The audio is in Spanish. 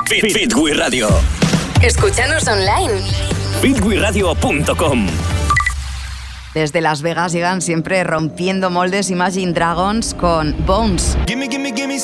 Fit with Radio. Escúchanos online. fitwithradio.com. Desde Las Vegas llegan siempre rompiendo moldes Imagine Dragons con Bones. Gimme